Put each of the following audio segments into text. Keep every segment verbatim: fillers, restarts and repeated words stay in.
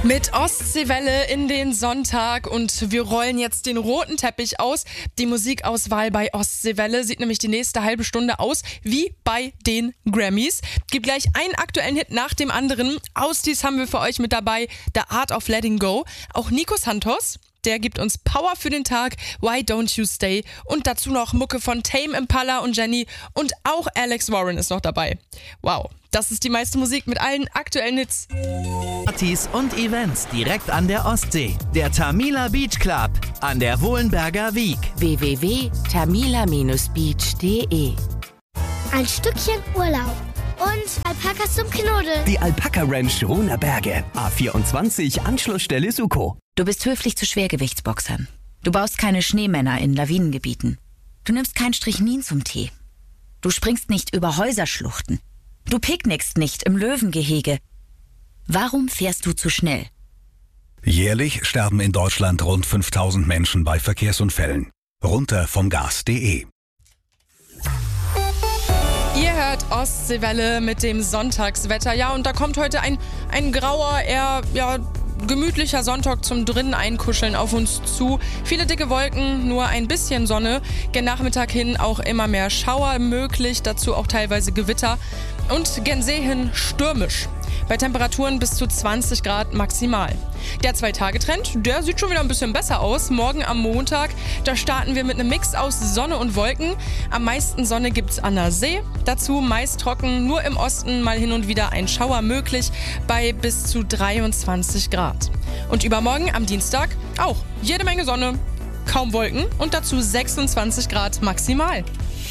Mit Ostseewelle in den Sonntag und wir rollen jetzt den roten Teppich aus. Die Musikauswahl bei Ostseewelle sieht nämlich die nächste halbe Stunde aus wie bei den Grammys. Gibt gleich einen aktuellen Hit nach dem anderen. Ausdies haben wir für euch mit dabei, The Art of Letting Go. Auch Nico Santos, der gibt uns Power für den Tag, Why Don't You Stay? Und dazu noch Mucke von Tame Impala und Jenny und auch Alex Warren ist noch dabei. Wow, das ist die meiste Musik mit allen aktuellen Hits. Partys und Events direkt an der Ostsee. Der Tamila Beach Club an der Wohlenberger Wiek. w w w punkt tamila Bindestrich beach punkt de Ein Stückchen Urlaub und Alpakas zum Knuddeln. Die Alpaka Ranch Ruhner Berge. A vierundzwanzig, Anschlussstelle Suko. Du bist höflich zu Schwergewichtsboxern. Du baust keine Schneemänner in Lawinengebieten. Du nimmst kein Strychnin zum Tee. Du springst nicht über Häuserschluchten. Du picknickst nicht im Löwengehege. Warum fährst du zu schnell? Jährlich sterben in Deutschland rund fünftausend Menschen bei Verkehrsunfällen. Runter vom Gas punkt de. Ihr hört Ostseewelle mit dem Sonntagswetter. Ja, und da kommt heute ein, ein grauer, eher ja, gemütlicher Sonntag zum drinnen Einkuscheln auf uns zu. Viele dicke Wolken, nur ein bisschen Sonne. Gen Nachmittag hin auch immer mehr Schauer möglich, dazu auch teilweise Gewitter. Und gen See hin stürmisch. Bei Temperaturen bis zu zwanzig Grad maximal. Der Zwei-Tage-Trend, der sieht schon wieder ein bisschen besser aus. Morgen am Montag, da starten wir mit einem Mix aus Sonne und Wolken. Am meisten Sonne gibt's an der See. Dazu meist trocken, nur im Osten mal hin und wieder ein Schauer möglich bei bis zu dreiundzwanzig Grad. Und übermorgen am Dienstag auch jede Menge Sonne, kaum Wolken und dazu sechsundzwanzig Grad maximal.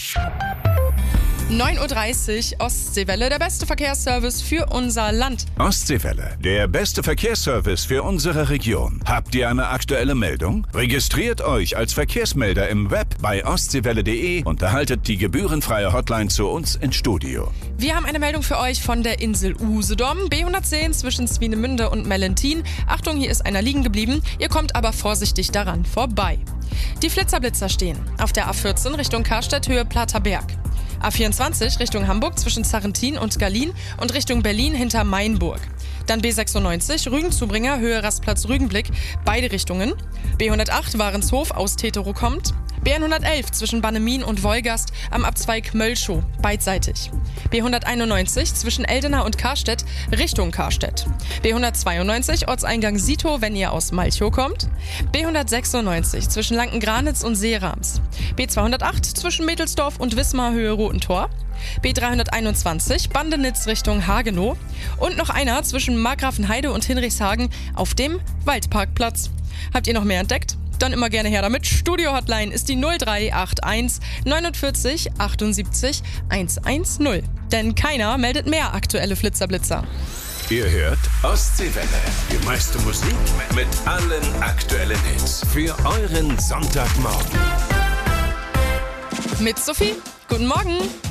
neun Uhr dreißig, Ostseewelle, der beste Verkehrsservice für unser Land. Ostseewelle, der beste Verkehrsservice für unsere Region. Habt ihr eine aktuelle Meldung? Registriert euch als Verkehrsmelder im Web bei ostseewelle punkt de und erhaltet die gebührenfreie Hotline zu uns ins Studio. Wir haben eine Meldung für euch von der Insel Usedom, B hundertzehn zwischen Swinemünde und Mellentin. Achtung, hier ist einer liegen geblieben, ihr kommt aber vorsichtig daran vorbei. Die Flitzer-Blitzer stehen auf der A vierzehn Richtung Karstedt, Höhe Platterberg. A vierundzwanzig Richtung Hamburg zwischen Sarrentin und Gallien und Richtung Berlin hinter Mainburg. Dann B sechsundneunzig Rügenzubringer, Höhe Rastplatz Rügenblick, beide Richtungen. B hundertacht Warenshof aus Tetero kommt. B hundertelf zwischen Bannemin und Wolgast am Abzweig Mölschow, beidseitig. B hunderteinundneunzig zwischen Eldena und Karstedt, Richtung Karstedt. B hundertzweiundneunzig Ortseingang Sito, wenn ihr aus Malchow kommt. B hundertsechsundneunzig zwischen Lankengranitz und Seerams. B zweihundertacht zwischen Mädelsdorf und Wismar, Höhe Rotentor. B dreihunderteinundzwanzig Bandenitz Richtung Hagenow. Und noch einer zwischen Markgrafenheide und Hinrichshagen auf dem Waldparkplatz. Habt ihr noch mehr entdeckt? Dann immer gerne her damit. Studio-Hotline ist die null drei acht eins neunundvierzig achtundsiebzig hundertzehn. Denn keiner meldet mehr aktuelle Flitzer-Blitzer. Ihr hört Ostseewelle, die meiste Musik mit allen aktuellen Hits für euren Sonntagmorgen. Mit Sophie, guten Morgen.